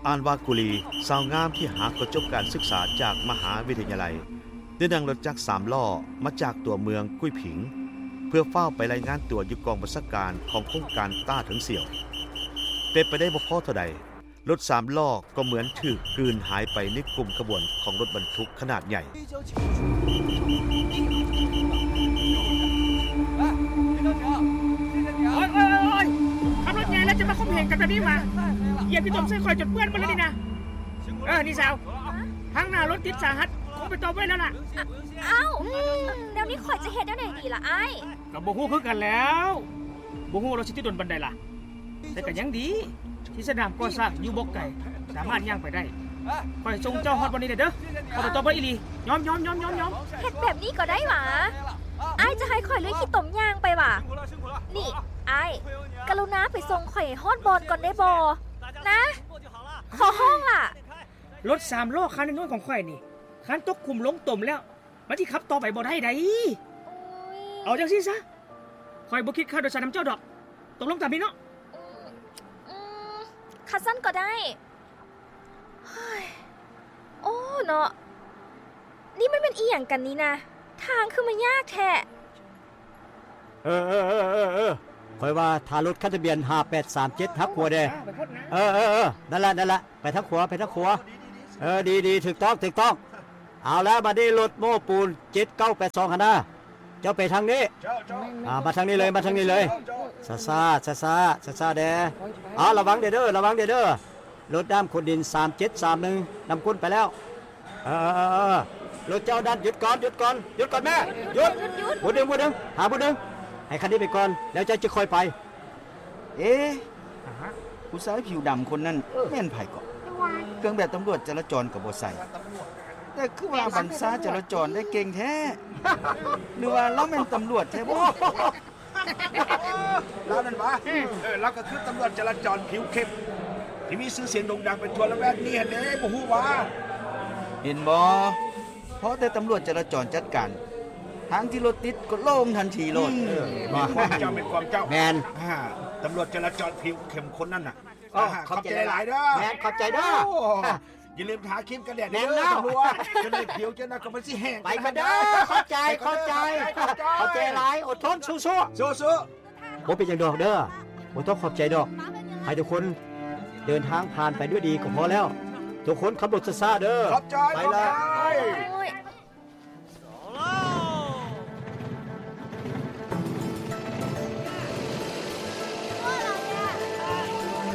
อานวากุลีสาวงามที่หากระจบการศึกษาจากมหาวิทยาลัยได้นั่งรถจักร3 ล้อมาจากตัวเมืองกุ้ยผิงเพื่อเฝ้าไปรายงานตัวอยู่กองบัญชาการของโครงการต้าถึงเสี่ยวเป็นไปได้บ่พอเท่าใดรถ3 ล้อก็เหมือนถูกกลืนหายไปในกลุ่มขบวนของรถบรรทุกขนาดใหญ่ขับรถใหญ่แล้วจะมาข่มเหงกันแบบนี้มาเหยียบพี่ต้มใส่คอยจนเปื้อนหมดแล้วนี่นะนี่สาวทั้งหน้ารถติดสาหัสคงไปต่อไว้แล้วล่ะอ้าวเดี๋ยวนี้ข่อยจะเฮ็ดแนวไหนดีล่ะไอ้กับบ่ฮู้คือกันแล้วบ่ฮู้เราสิติดโดนบันไดล่ะแต่ก็ยังดีที่สนามก่อสร้างอยู่บ่ไกลสามารถย่างไปได้ข่อยส่งเจ้าฮอดวันนี้เด้อเอาไปต่อไปอีหลียอมเฮ็ดแบบนี้ก็ได้หว่าไอ้จะให้ข่อยเลยขี้ต้มย่างไปว่ะนี่ไอ้กรุณาไปส่งข่อยฮอดบอนก่อนได้บ่นะขอห้องล่ะรถ3 ล้อคันน้อยของข่อยนี่คันตกคุมลงต่มแล้วมันสิขับต่อไปบ่ได้ไดเอาจังซี่ซะข่อยบ่คิดค่าโดยสารนำเจ้าดอกตกลงตามนี้เนาะคัดสั้นก็ได้โอ้เนาะนี่มันเป็นอีหยังกันนี่นะทางคือมันยากแท้ข่อยว่าถ้ารถคันทะเบียน5837ทักหัวเด้นั่นละไปทางขวาดีถูกต้องเอาแล้วบัดนี้รถโม้ปูน7982คั่นน่ะเจ้าไปทางนี้มาทางนี้เลยซาเด้ระวังเด้อรถดำขนดิน3731นำก้นไปแล้วรถเจ้าดันหยุดก่อนแม่หยุดบุญดึงหาบุญดึงให้คันนี้ไปก่อนแล้วจะค่อยไปผู้ชายผิวดำคนนั้นแม่นไผก่อนเครื่องแบบตำรวจจราจรก็บ่ใส่แต่คือว่าบัญชาจราจรได้เก่งแท้หรือว่าเราแม่นตำรวจแท้บ่เรานั่นวะเราก็คือตำรวจจราจรผิวเข้มที่มีชื่อเสียงโด่งดังเป็นทั่วละแวกนี้เห็นเด้บ่ฮู้ว่าเห็นบ่เพราะแต่ตำรวจจราจรจัดการทางที่รถติดก็โล่งทันทีโลดความเจ้าเป็นความเจ้าแมนตำรวจจราจรผิวเข้มคนนั่นน่ะขอบใจหลายเด้อแมนขอบใจเด้ออย่าลืมทาครีมกันแดดเด้อตำรวจจะได้ผิวจะน่ะก็มันสิแห้งไปกันเด้อขอบใจหลายอดทนสู้บ่เป็นจังดอกเด้อบ่ต้องขอบใจดอกให้ทุกคนเดินทางผ่านไปด้วยดีก็พอแล้วทุกคนขับรถช้าๆเด้อขอบใจไปละ